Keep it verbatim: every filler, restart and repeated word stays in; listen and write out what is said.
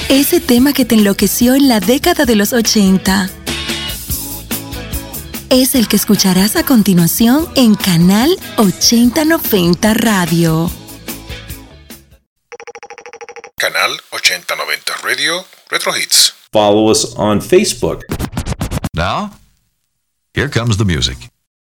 Ese tema que te enloqueció en la década de los ochenta. Es el que escucharás a continuación en Canal ochenta noventa Radio. Canal ochenta noventa Radio, Retro Hits. Follow us on Facebook. Now, here comes the music.